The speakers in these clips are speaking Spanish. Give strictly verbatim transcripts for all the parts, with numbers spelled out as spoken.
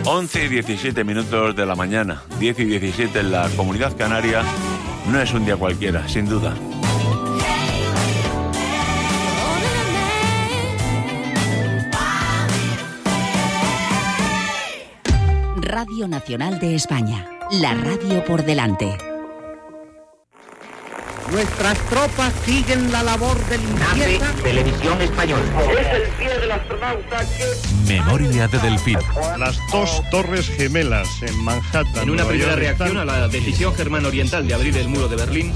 once y diecisiete minutos de la mañana, diez y diecisiete en la Comunidad Canaria. No es un día cualquiera, sin duda. Radio Nacional de España, la radio por delante. Nuestras tropas siguen la labor de limpieza. Nace Televisión Española. Es el día del astronauta que... Memoria de Delfín. Las dos torres gemelas en Manhattan. En una Nueva primera York, reacción están... a la decisión germano-oriental de abrir el muro de Berlín.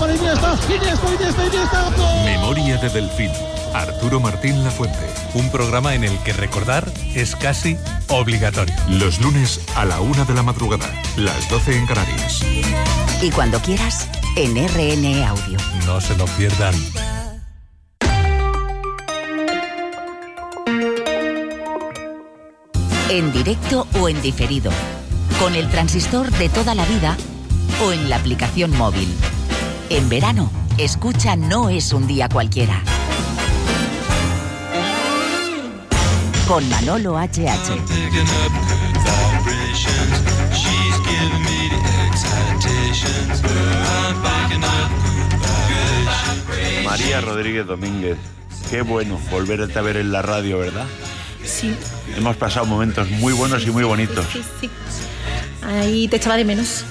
Memoria de Delfín. Arturo Martín Lafuente. Un programa en el que recordar es casi obligatorio. Los lunes a la una de la madrugada, las doce en Canarias. Y cuando quieras, en R N E Audio. No se lo pierdan. En directo o en diferido, con el transistor de toda la vida o en la aplicación móvil. En verano, escucha No es un día cualquiera. Con Manolo H H. María Rodríguez Domínguez, qué bueno volverte a ver en la radio, ¿verdad? Sí. Hemos pasado momentos muy buenos y muy bonitos. Sí, sí. Ahí te echaba de menos.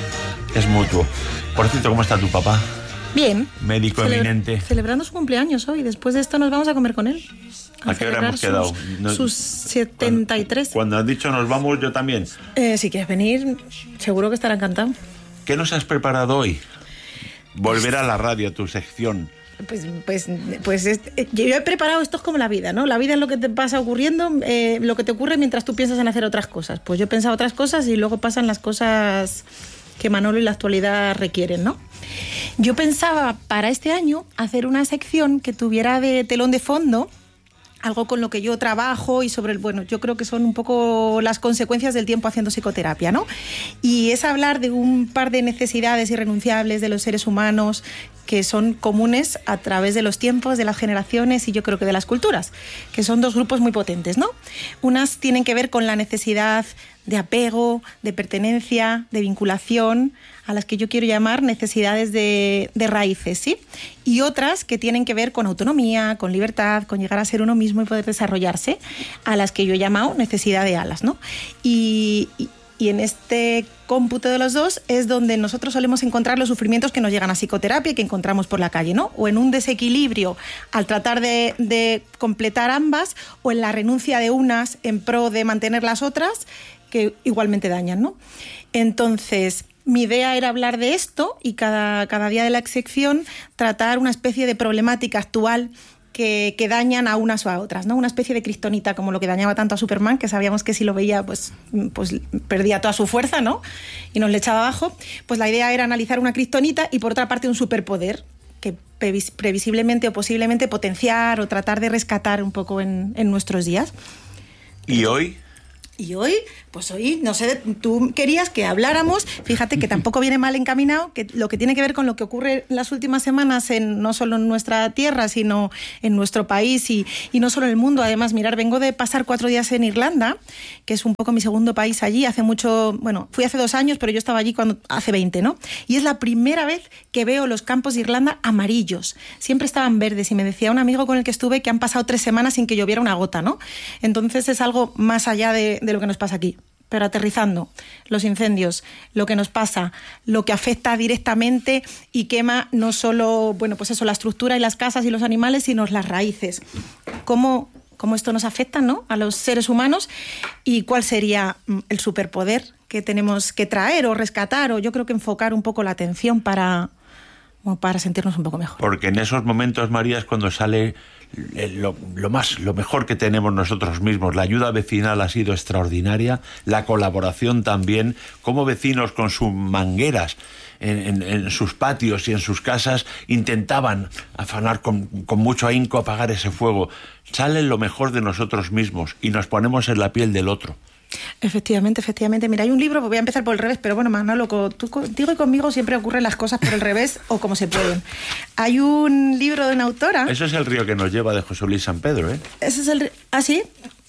Es mutuo. Por cierto, ¿cómo está tu papá? Bien. Médico Celebra- eminente. Celebrando su cumpleaños hoy. Después de esto nos vamos a comer con él. ¿A, ¿A qué hora hemos quedado? Sus, no, sus setenta y tres. Cuando, cuando has dicho nos vamos, yo también. Eh, si quieres venir, seguro que estará encantado. ¿Qué nos has preparado hoy? Volver a la radio, a tu sección. Pues, pues, pues es, yo he preparado, esto es como la vida, ¿no? La vida es lo que te pasa ocurriendo, eh, lo que te ocurre mientras tú piensas en hacer otras cosas. Pues yo he pensado otras cosas y luego pasan las cosas que Manolo y la actualidad requieren, ¿no? Yo pensaba para este año hacer una sección que tuviera de telón de fondo algo con lo que yo trabajo y sobre el, bueno, yo creo que son un poco las consecuencias del tiempo haciendo psicoterapia, ¿no? Y es hablar de un par de necesidades irrenunciables de los seres humanos que son comunes a través de los tiempos, de las generaciones y yo creo que de las culturas, que son dos grupos muy potentes, ¿no? Unas tienen que ver con la necesidad de apego, de pertenencia, de vinculación, a las que yo quiero llamar necesidades de, de raíces, ¿sí? Y otras que tienen que ver con autonomía, con libertad, con llegar a ser uno mismo y poder desarrollarse, a las que yo he llamado necesidad de alas, ¿no? Y, y, y en este cómputo de los dos es donde nosotros solemos encontrar los sufrimientos que nos llegan a psicoterapia y que encontramos por la calle, ¿no? O en un desequilibrio al tratar de, de completar ambas, o en la renuncia de unas en pro de mantener las otras, que igualmente dañan, ¿no? Entonces, mi idea era hablar de esto y cada, cada día de la sección tratar una especie de problemática actual que, que dañan a unas o a otras, ¿no? Una especie de kriptonita, como lo que dañaba tanto a Superman, que sabíamos que si lo veía, pues, pues perdía toda su fuerza, ¿no? Y nos le echaba abajo. Pues la idea era analizar una kriptonita y por otra parte un superpoder que previs- previsiblemente o posiblemente potenciar o tratar de rescatar un poco en, en nuestros días. ¿Y hoy? Y hoy, pues hoy, no sé, tú querías que habláramos, fíjate que tampoco viene mal encaminado, que lo que tiene que ver con lo que ocurre en las últimas semanas, en, no solo en nuestra tierra, sino en nuestro país y, y no solo en el mundo. Además, mirar, vengo de pasar cuatro días en Irlanda, que es un poco mi segundo país allí, hace mucho, bueno, fui hace dos años, pero yo estaba allí cuando hace veinte, ¿no? Y es la primera vez que veo los campos de Irlanda amarillos. Siempre estaban verdes y me decía un amigo con el que estuve que han pasado tres semanas sin que lloviera una gota, ¿no? Entonces es algo más allá de de lo que nos pasa aquí. Pero aterrizando, los incendios, lo que nos pasa, lo que afecta directamente y quema no solo, bueno, pues eso, la estructura y las casas y los animales, sino las raíces. ¿Cómo, cómo esto nos afecta, ¿no?, a los seres humanos? ¿Y cuál sería el superpoder que tenemos que traer o rescatar? O yo creo que enfocar un poco la atención para, bueno, para sentirnos un poco mejor. Porque en esos momentos, María, es cuando sale Lo, lo más, lo mejor que tenemos nosotros mismos. La ayuda vecinal ha sido extraordinaria, la colaboración también, como vecinos con sus mangueras en, en, en sus patios y en sus casas intentaban afanar con, con mucho ahínco apagar ese fuego. Sale lo mejor de nosotros mismos y nos ponemos en la piel del otro. Efectivamente, efectivamente. Mira, hay un libro, voy a empezar por el revés, pero bueno, Manolo, tú contigo y conmigo siempre ocurren las cosas por el revés o como se pueden. Hay un libro de una autora... Ese es el río que nos lleva de José Luis San Pedro, ¿eh? Ese es el... ¿Ah, sí?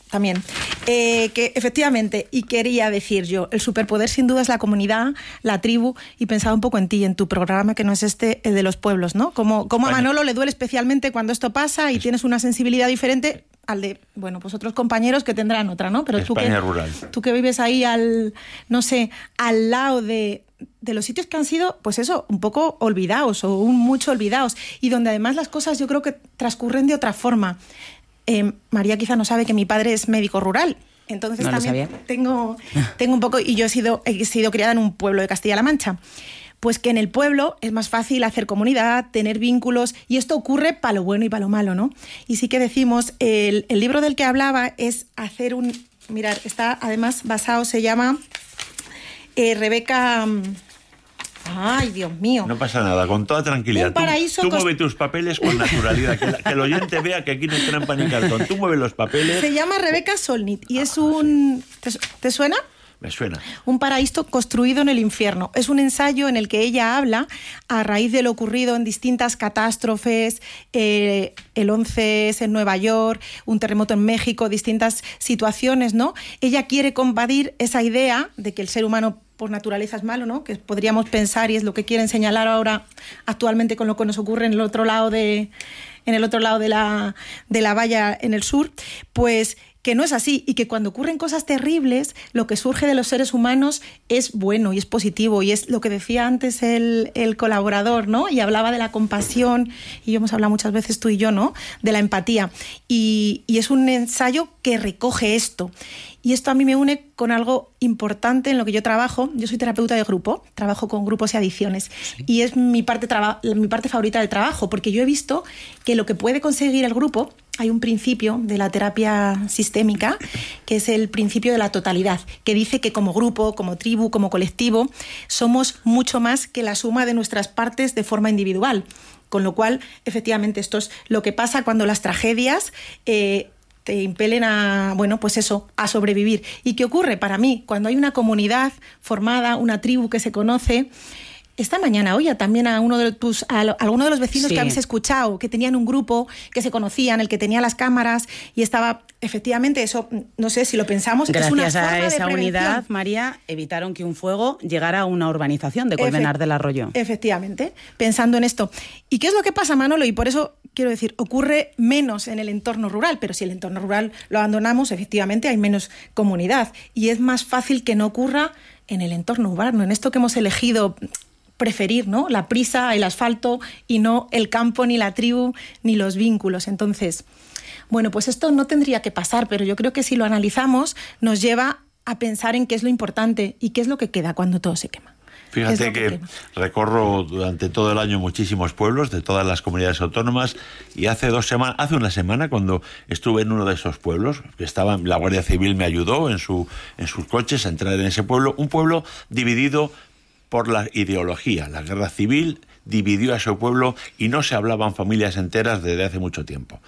también. Eh, que efectivamente, y quería decir yo, el superpoder sin duda es la comunidad, la tribu, y pensaba un poco en ti, en tu programa, que no es este, el de los pueblos, ¿no? Como, como a Manolo le duele especialmente cuando esto pasa y tienes una sensibilidad diferente al de, bueno, pues otros compañeros que tendrán otra, ¿no? Pero tú que, rural. tú que vives ahí al, no sé, al lado de... de los sitios que han sido, pues eso, un poco olvidados o un mucho olvidados, y donde además las cosas yo creo que transcurren de otra forma. Eh, María quizá no sabe que mi padre es médico rural, entonces no también tengo, tengo un poco, y yo he sido, he sido criada en un pueblo de Castilla-La Mancha, pues que en el pueblo es más fácil hacer comunidad, tener vínculos, y esto ocurre para lo bueno y para lo malo, ¿no? Y sí que decimos, el, el libro del que hablaba es hacer un, mirad, está además basado, se llama eh, Rebeca... Ay, Dios mío. No pasa nada, con toda tranquilidad. Un paraíso tú tú cos... mueve tus papeles con naturalidad, que, la, que el oyente vea que aquí no hay trampa ni cartón. Tú mueve los papeles. Se llama Rebeca Solnit y ah, es un... ¿Te, ¿Te suena? Me suena. Un paraíso construido en el infierno. Es un ensayo en el que ella habla a raíz de lo ocurrido en distintas catástrofes, eh, el once ese en Nueva York, un terremoto en México, distintas situaciones, ¿no? Ella quiere combatir esa idea de que el ser humano por naturaleza es malo, ¿no? Que podríamos pensar, y es lo que quieren señalar ahora actualmente con lo que nos ocurre en el otro lado de, en el otro lado de la, de la valla en el sur, pues que no es así, y que cuando ocurren cosas terribles, lo que surge de los seres humanos es bueno y es positivo, y es lo que decía antes el, el colaborador, ¿no? Y hablaba de la compasión, y hemos hablado muchas veces tú y yo, ¿no? De la empatía, y, y es un ensayo que recoge esto. Y esto a mí me une con algo importante en lo que yo trabajo. Yo soy terapeuta de grupo, trabajo con grupos y adicciones. Sí. Y es mi parte, traba- mi parte favorita del trabajo, porque yo he visto que lo que puede conseguir el grupo, hay un principio de la terapia sistémica, que es el principio de la totalidad, que dice que como grupo, como tribu, como colectivo, somos mucho más que la suma de nuestras partes de forma individual. Con lo cual, efectivamente, esto es lo que pasa cuando las tragedias... Eh, te impelen a, bueno, pues eso, a sobrevivir. ¿Y qué ocurre para mí? Cuando hay una comunidad formada, una tribu que se conoce. Esta mañana oía también a uno de tus, a alguno de los vecinos sí. que habéis escuchado, que tenían un grupo, que se conocían, el que tenía las cámaras, y estaba, efectivamente, eso, no sé si lo pensamos, gracias es una a forma esa de unidad, María, evitaron que un fuego llegara a una urbanización de Colmenar Efe- del Arroyo. Efectivamente, pensando en esto. ¿Y qué es lo que pasa, Manolo? Y por eso quiero decir, ocurre menos en el entorno rural, pero si el entorno rural lo abandonamos, efectivamente hay menos comunidad, y es más fácil que no ocurra en el entorno urbano, en esto que hemos elegido preferir, ¿no? La prisa, el asfalto, y no el campo, ni la tribu, ni los vínculos. Entonces, bueno, pues esto no tendría que pasar, pero yo creo que si lo analizamos nos lleva a pensar en qué es lo importante y qué es lo que queda cuando todo se quema. Fíjate que, que recorro durante todo el año muchísimos pueblos de todas las comunidades autónomas, y hace dos semanas, hace una semana, cuando estuve en uno de esos pueblos, que estaba, la Guardia Civil me ayudó en su en sus coches a entrar en ese pueblo, un pueblo dividido por la ideología. La guerra civil dividió a ese pueblo y no se hablaban familias enteras desde hace mucho tiempo.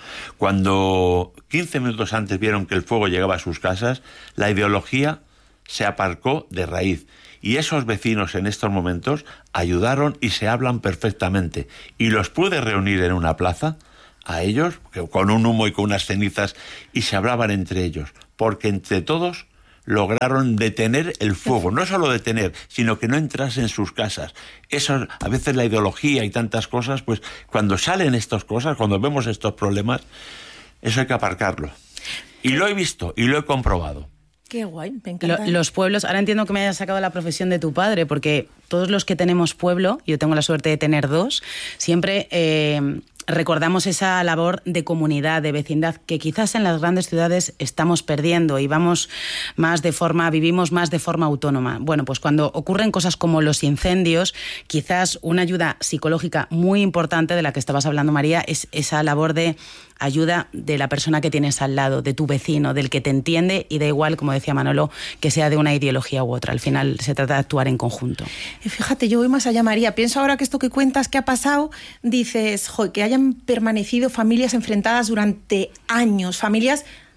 Cuando quince minutos antes vieron que el fuego llegaba a sus casas, la ideología se aparcó de raíz. Y esos vecinos en estos momentos ayudaron y se hablan perfectamente. Y los pude reunir en una plaza, a ellos, con un humo y con unas cenizas, y se hablaban entre ellos. Porque entre todos lograron detener el fuego. No solo detener, sino que no entrase en sus casas. Eso, a veces la ideología y tantas cosas, pues cuando salen estas cosas, cuando vemos estos problemas, eso hay que aparcarlo. Y lo he visto y lo he comprobado. Qué guay, me encanta. Lo, los pueblos, ahora entiendo que me hayas sacado la profesión de tu padre, porque todos los que tenemos pueblo, yo tengo la suerte de tener dos, siempre eh, recordamos esa labor de comunidad, de vecindad, que quizás en las grandes ciudades estamos perdiendo y vamos más de forma, vivimos más de forma autónoma. Bueno, pues cuando ocurren cosas como los incendios, quizás una ayuda psicológica muy importante de la que estabas hablando, María, es esa labor de ayuda de la persona que tienes al lado, de tu vecino, del que te entiende, y da igual, como decía Manolo, que sea de una ideología u otra. Al final se trata de actuar en conjunto. Y fíjate, yo voy más allá, María. Pienso ahora que esto que cuentas que ha pasado, dices, jo, que hayan permanecido familias enfrentadas durante años, familias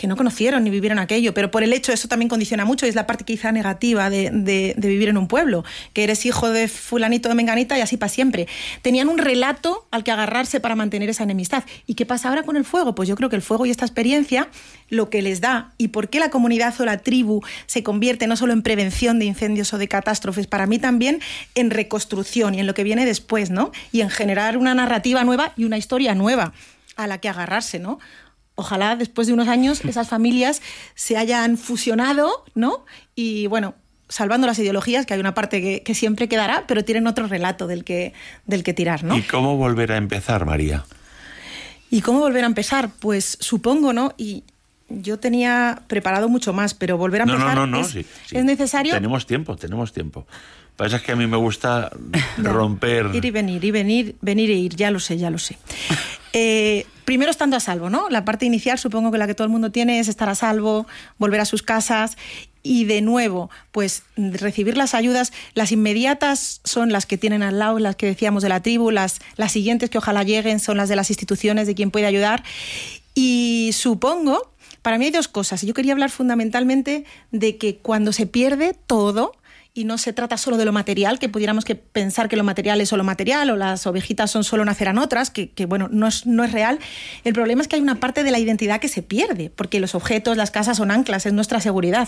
que no conocieron ni vivieron aquello, pero por el hecho, eso también condiciona mucho, y es la parte quizá negativa de, de, de vivir en un pueblo, que eres hijo de fulanito de menganita y así para siempre. Tenían un relato al que agarrarse para mantener esa enemistad. ¿Y qué pasa ahora con el fuego? Pues yo creo que el fuego y esta experiencia lo que les da, y por qué la comunidad o la tribu se convierte no solo en prevención de incendios o de catástrofes, para mí también en reconstrucción y en lo que viene después, ¿no? Y en generar una narrativa nueva y una historia nueva a la que agarrarse, ¿no? Ojalá después de unos años esas familias se hayan fusionado, ¿no? Y bueno, salvando las ideologías, que hay una parte que, que siempre quedará, pero tienen otro relato del que, del que tirar, ¿no? ¿Y cómo volver a empezar, María? ¿Y cómo volver a empezar? Pues supongo, ¿no? Y yo tenía preparado mucho más, pero volver a no, empezar no, no, no, es, sí, sí. es necesario. Tenemos tiempo, tenemos tiempo. Pasa es que a mí me gusta romper... Ir y venir, y venir, venir e ir, ya lo sé, ya lo sé. Eh, primero estando a salvo, ¿no? La parte inicial supongo que la que todo el mundo tiene es estar a salvo, volver a sus casas y de nuevo, pues recibir las ayudas. Las inmediatas son las que tienen al lado, las que decíamos de la tribu, las, las siguientes que ojalá lleguen son las de las instituciones, de quien puede ayudar. Y supongo, para mí hay dos cosas. Yo quería hablar fundamentalmente de que cuando se pierde todo, y no se trata solo de lo material, que pudiéramos que pensar que lo material es solo material o las ovejitas son solo nacerán otras, que, que bueno, no es, no es real. El problema es que hay una parte de la identidad que se pierde, porque los objetos, las casas son anclas, es nuestra seguridad.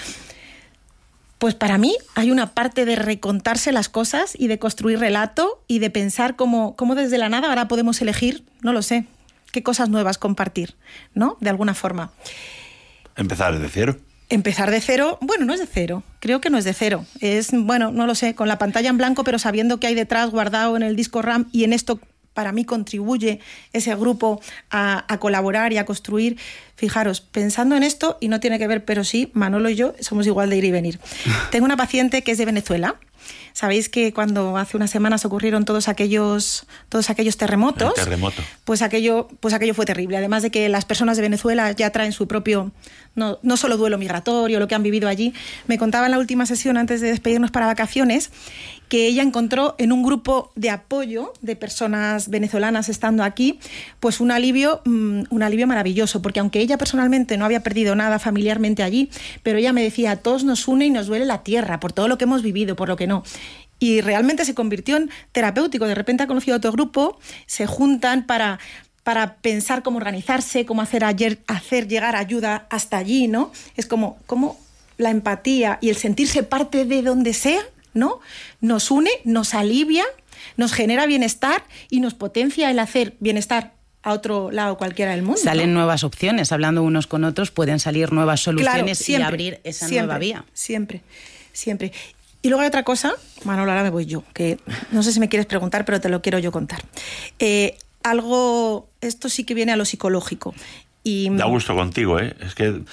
Pues para mí hay una parte de recontarse las cosas y de construir relato y de pensar cómo, cómo desde la nada ahora podemos elegir, no lo sé, qué cosas nuevas compartir, ¿no? De alguna forma. Empezar de cero. Empezar de cero, bueno, no es de cero, creo que no es de cero. Es, bueno, no lo sé, con la pantalla en blanco, pero sabiendo que hay detrás guardado en el disco RAM, y en esto para mí contribuye ese grupo a, a colaborar y a construir. Fijaros, pensando en esto, y no tiene que ver, pero sí, Manolo y yo somos igual de ir y venir. Tengo una paciente que es de Venezuela. Sabéis que cuando hace unas semanas ocurrieron todos aquellos, todos aquellos terremotos, El terremoto. pues aquello, pues aquello fue terrible. Además de que las personas de Venezuela ya traen su propio, no, no solo duelo migratorio, lo que han vivido allí. Me contaba en la última sesión, antes de despedirnos para vacaciones, que ella encontró en un grupo de apoyo de personas venezolanas estando aquí, pues un alivio, um, un alivio maravilloso, porque aunque ella personalmente no había perdido nada familiarmente allí, pero ella me decía, a todos nos une y nos duele la tierra, por todo lo que hemos vivido, por lo que no. Y realmente se convirtió en terapéutico. De repente ha conocido otro grupo, se juntan para, para pensar cómo organizarse, cómo hacer, ayer, hacer llegar ayuda hasta allí, ¿no? Es como, como la empatía y el sentirse parte de donde sea, ¿no? Nos une, nos alivia, nos genera bienestar y nos potencia el hacer bienestar a otro lado cualquiera del mundo. Salen ¿no? nuevas opciones, hablando unos con otros, pueden salir nuevas soluciones, claro, siempre, y abrir esa siempre, nueva vía. Siempre, siempre. Y luego hay otra cosa, Manolo, ahora me voy yo, que no sé si me quieres preguntar, pero te lo quiero yo contar. Eh, algo, esto sí que viene a lo psicológico. Y, da gusto contigo, ¿eh? Es que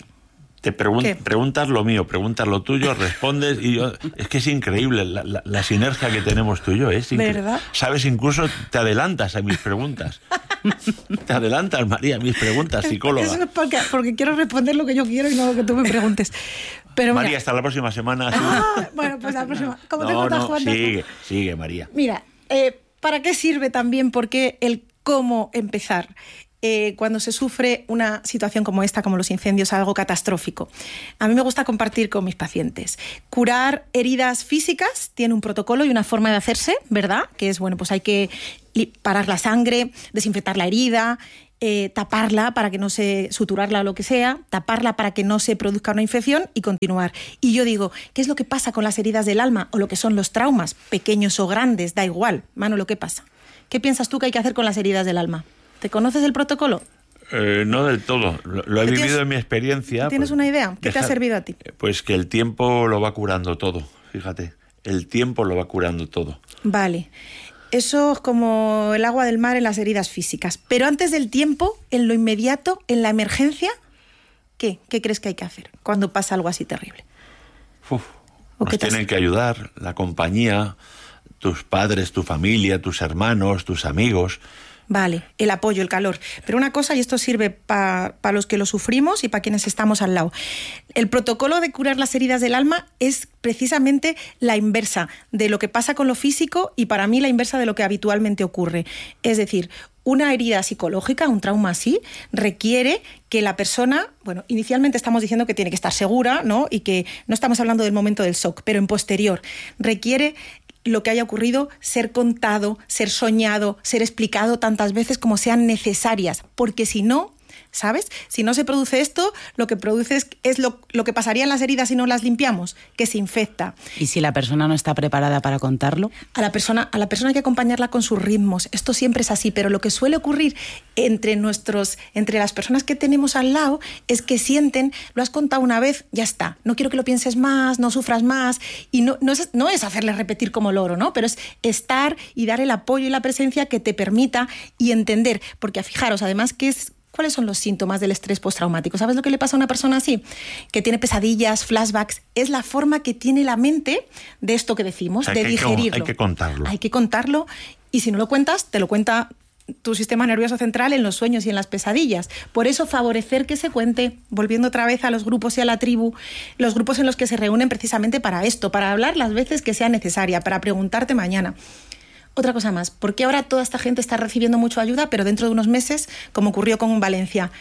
te pregun- preguntas lo mío, preguntas lo tuyo, respondes y yo... Es que es increíble la, la, la sinergia que tenemos tú y yo, ¿eh? Es incre- ¿verdad? Sabes, incluso te adelantas a mis preguntas. Te adelantas, María, a mis preguntas, psicóloga. Eso es porque, porque quiero responder lo que yo quiero y no lo que tú me preguntes. Pero María, mira, hasta la próxima semana. Ah, bueno, pues la próxima. Como no, tengo no, Juan, sigue, sigue, María. Mira, eh, ¿para qué sirve también? Porque el cómo empezar. Eh, cuando se sufre una situación como esta, como los incendios, algo catastrófico. A mí me gusta compartir con mis pacientes. Curar heridas físicas tiene un protocolo y una forma de hacerse, ¿verdad? Que es, bueno, pues hay que parar la sangre, desinfectar la herida, eh, taparla para que no se... suturarla o lo que sea, taparla para que no se produzca una infección y continuar. Y yo digo, ¿qué es lo que pasa con las heridas del alma o lo que son los traumas, pequeños o grandes? Da igual. Manolo, ¿qué pasa? ¿Qué piensas tú que hay que hacer con las heridas del alma? ¿Te conoces el protocolo? Eh, no del todo. Lo, lo he vivido tienes, en mi experiencia. ¿Tienes pues, una idea? ¿Qué dejar, te ha servido a ti? Pues que el tiempo lo va curando todo, fíjate. El tiempo lo va curando todo. Vale. Eso es como el agua del mar en las heridas físicas. Pero antes del tiempo, en lo inmediato, en la emergencia, ¿qué? ¿Qué crees que hay que hacer cuando pasa algo así terrible? Uf, nos tienen que ayudar, la compañía, tus padres, tu familia, tus hermanos, tus amigos... Vale, el apoyo, el calor. Pero una cosa, y esto sirve para pa los que lo sufrimos y para quienes estamos al lado. El protocolo de curar las heridas del alma es precisamente la inversa de lo que pasa con lo físico y para mí la inversa de lo que habitualmente ocurre. Es decir, Una herida psicológica, un trauma así, requiere que la persona, bueno, inicialmente estamos diciendo que tiene que estar segura, ¿no? Y que no estamos hablando del momento del shock, pero en posterior requiere lo que haya ocurrido ser contado, ser soñado, ser explicado tantas veces como sean necesarias, porque si no, ¿sabes? Si no se produce esto, lo que produce es, es lo, lo que pasaría en las heridas si no las limpiamos, que se infecta. ¿Y si la persona no está preparada para contarlo? A la persona, a la persona hay que acompañarla con sus ritmos. Esto siempre es así, pero lo que suele ocurrir entre, nuestros, entre las personas que tenemos al lado es que sienten, lo has contado una vez, ya está. No quiero que lo pienses más, no sufras más. Y no, no, es, no es hacerle repetir como loro, ¿no? Pero es estar y dar el apoyo y la presencia que te permita y entender. Porque fijaros, además, que es... ¿Cuáles son los síntomas del estrés postraumático? ¿Sabes lo que le pasa a una persona así? Que tiene pesadillas, flashbacks. Es la forma que tiene la mente de esto que decimos, o sea, de hay digerirlo. Que, hay que contarlo. Hay que contarlo y si no lo cuentas, te lo cuenta tu sistema nervioso central en los sueños y en las pesadillas. Por eso favorecer que se cuente, volviendo otra vez a los grupos y a la tribu, los grupos en los que se reúnen precisamente para esto, para hablar las veces que sea necesaria, para preguntarte mañana. Otra cosa más, ¿por qué ahora toda esta gente está recibiendo mucha ayuda, pero dentro de unos meses, como ocurrió con Valencia,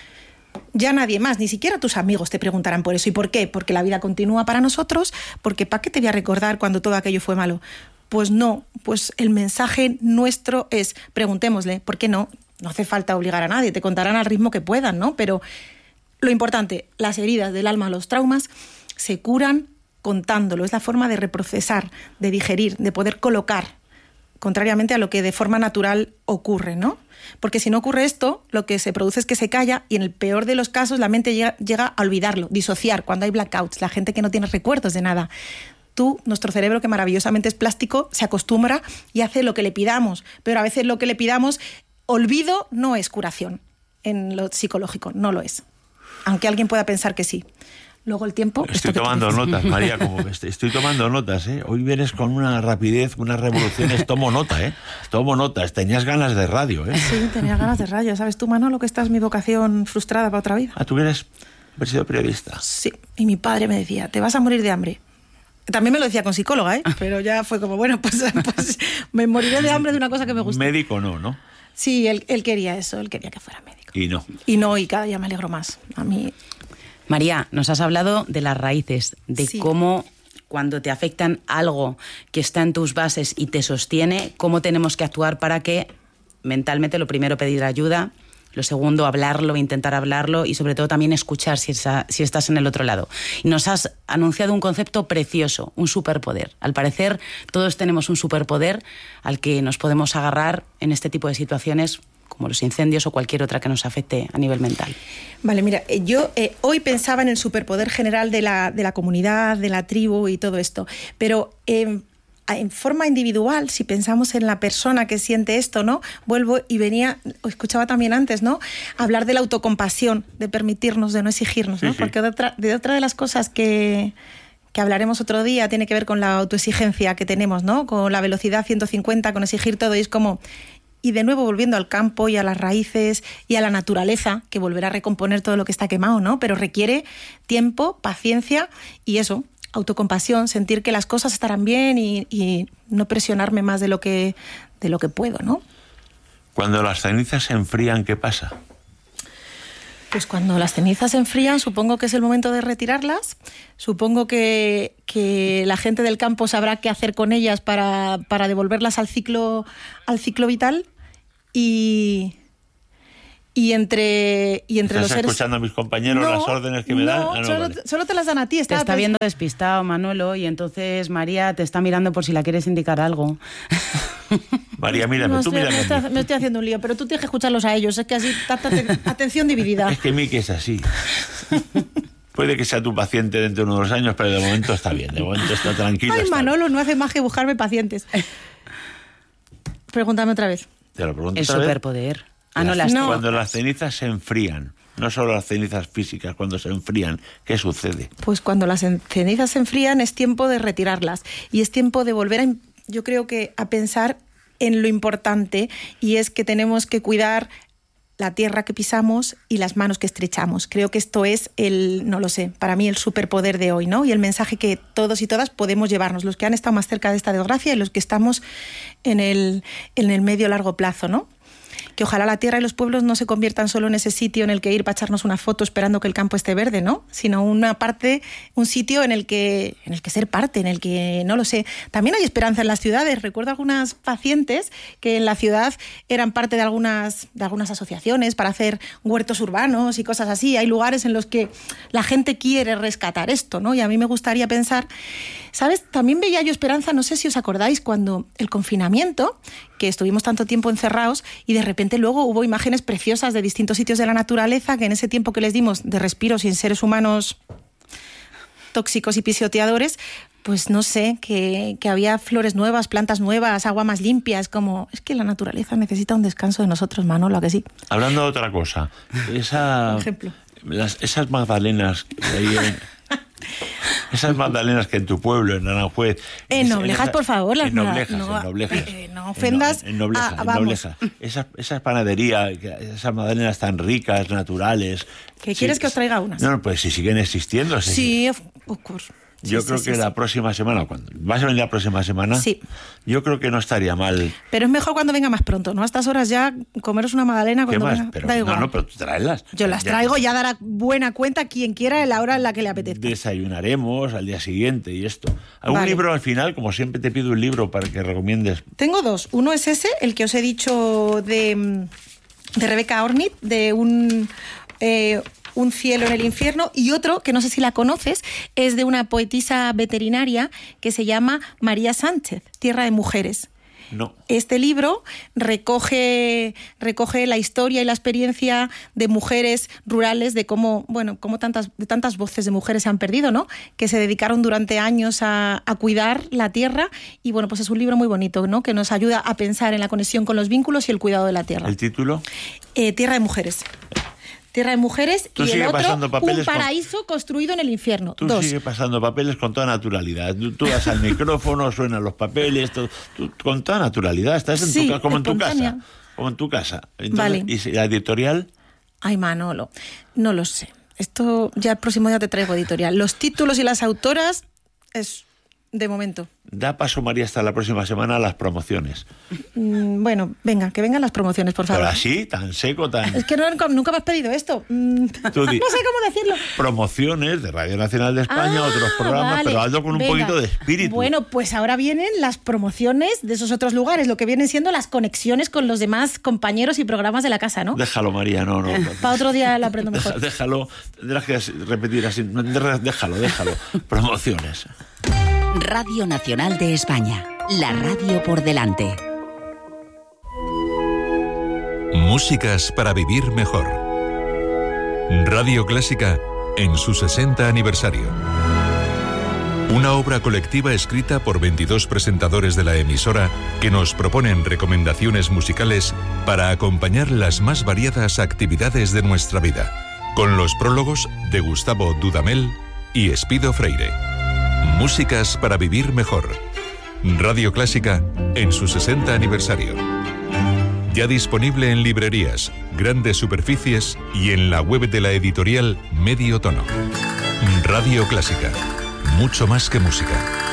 ya nadie más, ni siquiera tus amigos te preguntarán por eso? ¿Y por qué? Porque la vida continúa para nosotros, porque ¿para qué te voy a recordar cuando todo aquello fue malo? Pues no, pues el mensaje nuestro es, preguntémosle, ¿por qué no? No hace falta obligar a nadie, te contarán al ritmo que puedan, ¿no? Pero lo importante, las heridas del alma, los traumas, se curan contándolo, es la forma de reprocesar, de digerir, de poder colocar, contrariamente a lo que de forma natural ocurre, ¿no? Porque si no ocurre esto, lo que se produce es que se calla y en el peor de los casos la mente llega, llega a olvidarlo, disociar, cuando hay blackouts, la gente que no tiene recuerdos de nada. Tú, nuestro cerebro, que maravillosamente es plástico, se acostumbra y hace lo que le pidamos, pero a veces lo que le pidamos, olvido no es curación en lo psicológico, no lo es. Aunque alguien pueda pensar que sí. Luego el tiempo... Estoy tomando notas, María, como estoy, estoy tomando notas, ¿eh? Hoy vienes con una rapidez, unas revoluciones, tomo nota, ¿eh? Tomo notas, tenías ganas de radio, ¿eh? Sí, tenía ganas de radio, ¿sabes tú, Manolo, que esta es mi vocación frustrada para otra vida? Ah, ¿tú quieres haber sido periodista? Sí, y mi padre me decía, te vas a morir de hambre. También me lo decía con psicóloga, ¿eh? Pero ya fue como, bueno, pues, pues me moriré de hambre de una cosa que me gusta. Médico no, ¿no? Sí, él, él quería eso, él quería que fuera médico. Y no. Y no, y cada día me alegro más. A mí... María, nos has hablado de las raíces, de sí. cómo cuando te afectan algo que está en tus bases y te sostiene, cómo tenemos que actuar para que mentalmente, lo primero, pedir ayuda, lo segundo, hablarlo, intentar hablarlo y sobre todo también escuchar si, esa, si estás en el otro lado. Y nos has anunciado un concepto precioso, un superpoder. Al parecer, todos tenemos un superpoder al que nos podemos agarrar en este tipo de situaciones, como los incendios o cualquier otra que nos afecte a nivel mental. Vale, mira, yo eh, hoy pensaba en el superpoder general de la, de la comunidad, de la tribu y todo esto, pero eh, en forma individual, si pensamos en la persona que siente esto, ¿no? Vuelvo y venía, o escuchaba también antes, ¿no? Hablar de la autocompasión, de permitirnos, de no exigirnos, ¿no? Sí, sí. Porque de otra, de otra de las cosas que... que hablaremos otro día, tiene que ver con la autoexigencia que tenemos, ¿no? Con la velocidad ciento cincuenta, con exigir todo, y es como... Y de nuevo volviendo al campo y a las raíces y a la naturaleza, que volverá a recomponer todo lo que está quemado, ¿no? Pero requiere tiempo, paciencia y eso, autocompasión, sentir que las cosas estarán bien y, y no presionarme más de lo que, de lo que puedo, ¿no? Cuando las cenizas se enfrían, ¿qué pasa? Pues cuando las cenizas se enfrían, supongo que es el momento de retirarlas. Supongo que, que la gente del campo sabrá qué hacer con ellas para, para devolverlas al ciclo, al ciclo vital. Y, y entre, y entre ¿Estás los seres... escuchando a mis compañeros no, las órdenes que me no, dan? Ah, no, solo, vale. solo te las dan a ti. Te está viendo despistado, Manolo, y entonces María te está mirando por si la quieres indicar algo. María, mírame, no, tú estoy, mírame. Me estoy, me estoy haciendo un lío, pero tú tienes que escucharlos a ellos. Es que así, tanta atención dividida. Es que Miki es así. Puede que sea tu paciente dentro de unos años, pero de momento está bien, de momento está tranquila. Ay, está Manolo, bien. no hace más que buscarme pacientes. Pregúntame otra vez. Te lo pregunto El otra vez. superpoder. Ah, no, las, las no. Cuando las cenizas se enfrían, no solo las cenizas físicas, cuando se enfrían, ¿qué sucede? Pues cuando las cenizas se enfrían es tiempo de retirarlas y es tiempo de volver a, yo creo que a pensar en lo importante, y es que tenemos que cuidar la tierra que pisamos y las manos que estrechamos. Creo que esto es el, no lo sé, para mí el superpoder de hoy, ¿no? Y el mensaje que todos y todas podemos llevarnos, los que han estado más cerca de esta desgracia y los que estamos en el, en el medio largo plazo, ¿no? que ojalá la tierra y los pueblos no se conviertan solo en ese sitio en el que ir para echarnos una foto esperando que el campo esté verde, ¿no? Sino una parte, un sitio en el que, en el que ser parte, en el que, no lo sé. También hay esperanza en las ciudades. Recuerdo algunas pacientes que en la ciudad eran parte de algunas, de algunas asociaciones para hacer huertos urbanos y cosas así. Hay lugares en los que la gente quiere rescatar esto, ¿no? Y a mí me gustaría pensar, ¿sabes? También veía yo esperanza, no sé si os acordáis, cuando el confinamiento, que estuvimos tanto tiempo encerrados y de repente luego hubo imágenes preciosas de distintos sitios de la naturaleza que en ese tiempo que les dimos de respiro sin seres humanos tóxicos y pisoteadores, pues no sé, que, que había flores nuevas, plantas nuevas, agua más limpia. Es como, es que la naturaleza necesita un descanso de nosotros, Manolo, ¿a que sí? Hablando de otra cosa, esa, Por ejemplo. Las, esas magdalenas que hay en, esas magdalenas que en tu pueblo, en Aranjuez... En Noblejas, en esa, por favor. Las en Noblejas, no, en Noblejas. Eh, no ofendas. En, no, en Noblejas, ah, en Noblejas. Esas, esas panaderías, esas magdalenas tan ricas, naturales... ¿Qué sí, quieres que os traiga unas? No, pues si siguen existiendo. Sí, sí, of, of course. Yo sí, creo sí, que sí, la sí. próxima semana, cuando vas a venir la próxima semana, sí. Yo creo que no estaría mal. Pero es mejor cuando venga más pronto, ¿no? A estas horas ya comeros una magdalena cuando ¿Qué más? venga. Pero, da igual. No, no, pero tú tráelas. Yo las ya, traigo, ya dará buena cuenta quien quiera en la hora en la que le apetezca. Desayunaremos al día siguiente y esto. ¿Algún Vale. libro al final? Como siempre te pido un libro para que recomiendes. Tengo dos. Uno es ese, el que os he dicho de, de Rebeca Ornit, de un... Eh, Un cielo en el infierno, y otro, que no sé si la conoces, es de una poetisa veterinaria que se llama María Sánchez, Tierra de Mujeres. No. Este libro recoge, recoge la historia y la experiencia de mujeres rurales, de cómo, bueno, cómo tantas, de tantas voces de mujeres se han perdido, ¿no? Que se dedicaron durante años a, a cuidar la tierra, y bueno, pues es un libro muy bonito, ¿no? Que nos ayuda a pensar en la conexión con los vínculos y el cuidado de la tierra. ¿El título? Eh, Tierra de Mujeres. Tierra de Mujeres, Tú y el otro, pasando papeles Un paraíso con... construido en el infierno. Tú Dos. sigues pasando papeles con toda naturalidad. Tú, tú vas al micrófono, suenan los papeles, tú, tú, con toda naturalidad. Estás en Sí, tu, como espontánea. en tu casa. Como en tu casa. Entonces, Vale. ¿y la editorial? Ay, Manolo, no lo sé. Esto ya el próximo día te traigo editorial. Los títulos y las autoras es de momento. Da paso, María, hasta la próxima semana a las promociones. Mm, bueno, venga, que vengan las promociones, por favor. Pero así, tan seco, tan... Es que no, nunca me has pedido esto. Mm, Tú di- no sé cómo decirlo. Promociones de Radio Nacional de España, Ah, otros programas, vale. pero hazlo con un Venga. poquito de espíritu. Bueno, pues ahora vienen las promociones de esos otros lugares, lo que vienen siendo las conexiones con los demás compañeros y programas de la casa, ¿no? Déjalo, María, no, no. Para otro día lo aprendo Deja- mejor. déjalo, tendrás que repetir así. no, de- Déjalo, déjalo. Promociones. Radio Nacional de España, la radio por delante. Músicas para vivir mejor. Radio Clásica en su sesenta aniversario. Una obra colectiva escrita por veintidós presentadores de la emisora que nos proponen recomendaciones musicales para acompañar las más variadas actividades de nuestra vida, con los prólogos de Gustavo Dudamel y Espido Freire. Músicas para vivir mejor. Radio Clásica en su sesenta aniversario. Ya disponible en librerías, grandes superficies y en la web de la editorial Medio Tono. Radio Clásica. Mucho más que música.